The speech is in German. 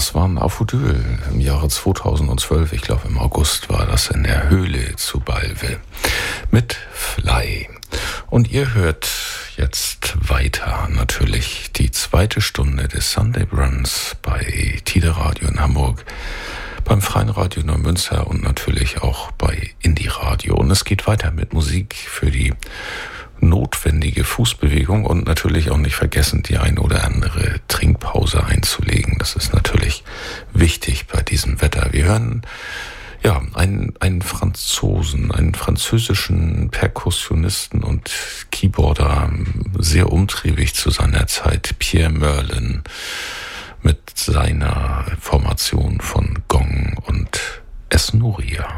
Das waren Aphrodite im Jahre 2012, ich glaube im August war das in der Höhle zu Balve mit Fly. Und ihr hört jetzt weiter natürlich die zweite Stunde des Sunday Runs bei Tide Radio in Hamburg, beim Freien Radio Neumünster und natürlich auch bei Indie Radio. Und es geht weiter mit Musik für die notwendige Fußbewegung und natürlich auch nicht vergessen, die ein oder andere Trinkpause einzulegen. Das ist natürlich wichtig bei diesem Wetter. Wir hören ja einen Franzosen, einen französischen Perkussionisten und Keyboarder, sehr umtriebig zu seiner Zeit, Pierre Merlin, mit seiner Formation von Gong und Esnuria.